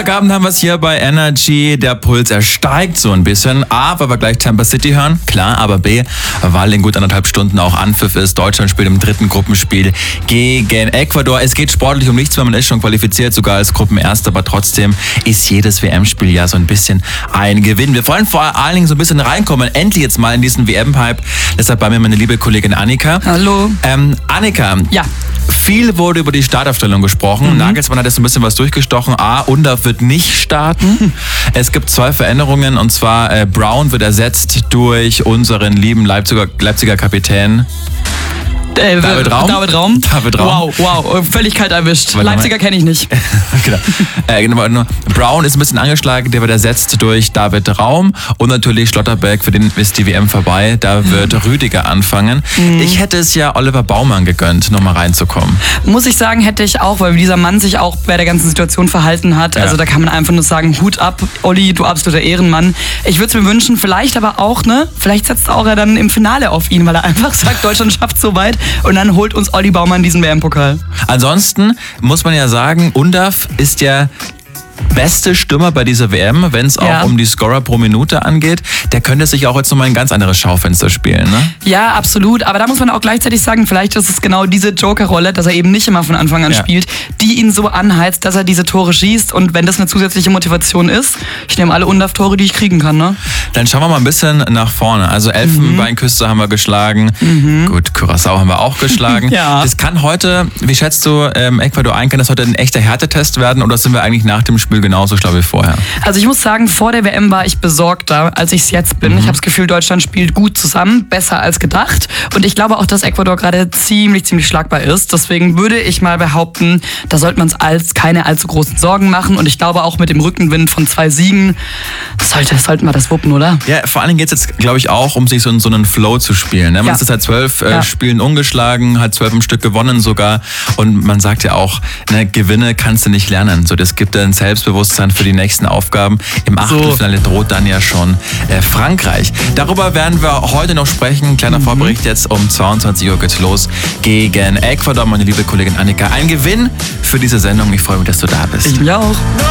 Montagabend haben wir es hier bei Energy. Der Puls, er steigt so ein bisschen. A, weil wir gleich Tampa City hören. Klar, aber B, weil in gut 1,5 Stunden auch Anpfiff ist. Deutschland spielt im 3. Gruppenspiel gegen Ecuador. Es geht sportlich um nichts, weil man ist schon qualifiziert, sogar als Gruppenerster. Aber trotzdem ist jedes WM-Spiel ja so ein bisschen ein Gewinn. Wir wollen vor allen Dingen so ein bisschen reinkommen. Endlich jetzt mal in diesen WM-Hype. Deshalb bei mir meine liebe Kollegin Annika. Hallo. Annika. Ja. Viel wurde über die Startaufstellung gesprochen. Nagelsmann hat jetzt ein bisschen was durchgestochen. A, Undav wird nicht starten. Es gibt 2 Veränderungen, und zwar Brown wird ersetzt durch unseren lieben Leipziger Kapitän David Raum. Wow, völlig kalt erwischt. Leipziger kenne ich nicht. Genau. Brown ist ein bisschen angeschlagen, der wird ersetzt durch David Raum und natürlich Schlotterbeck, für den ist die WM vorbei, da wird Rüdiger anfangen. Ich hätte es ja Oliver Baumann gegönnt, nochmal reinzukommen. Muss ich sagen, hätte ich auch, weil dieser Mann sich auch bei der ganzen Situation verhalten hat. Ja. Also da kann man einfach nur sagen, Hut ab, Olli, du absoluter Ehrenmann. Ich würde es mir wünschen, vielleicht aber auch, vielleicht setzt auch er dann im Finale auf ihn, weil er einfach sagt, Deutschland schafft so weit. Und dann holt uns Olli Baumann diesen WM-Pokal. Ansonsten muss man ja sagen, Undav ist ja beste Stürmer bei dieser WM, wenn es auch um die Scorer pro Minute angeht. Der könnte sich auch jetzt nochmal ein ganz anderes Schaufenster spielen, ne? Ja, absolut. Aber da muss man auch gleichzeitig sagen, vielleicht ist es genau diese Joker-Rolle, dass er eben nicht immer von Anfang an spielt, die ihn so anheizt, dass er diese Tore schießt. Und wenn das eine zusätzliche Motivation ist, ich nehme alle Undav-Tore, die ich kriegen kann, ne? Dann schauen wir mal ein bisschen nach vorne. Also Elfenbeinküste haben wir geschlagen. Gut, Curaçao haben wir auch geschlagen. Das kann heute, wie schätzt du Ecuador ein, kann das heute ein echter Härtetest werden, oder sind wir eigentlich nach dem Spiel genauso schlau wie vorher? Also ich muss sagen, vor der WM war ich besorgter, als ich es jetzt bin. Ich habe das Gefühl, Deutschland spielt gut zusammen, besser als gedacht. Und ich glaube auch, dass Ecuador gerade ziemlich schlagbar ist. Deswegen würde ich mal behaupten, da sollte man uns keine allzu großen Sorgen machen. Und ich glaube auch mit dem Rückenwind von 2 Siegen sollten wir das wuppen, oder? Ja, vor allen Dingen geht es jetzt, glaube ich, auch um sich so einen Flow zu spielen. Ne? Man ist jetzt seit 12 Spielen ungeschlagen, hat 12 im Stück gewonnen sogar. Und man sagt ja auch, Gewinne kannst du nicht lernen. So, das gibt ein Selbstbewusstsein für die nächsten Aufgaben. Im Achtelfinale droht dann ja schon Frankreich. Darüber werden wir heute noch sprechen. Kleiner Vorbericht jetzt um 22 Uhr geht's los gegen Ecuador. Meine liebe Kollegin Annika, ein Gewinn für diese Sendung. Ich freue mich, dass du da bist. Ich auch.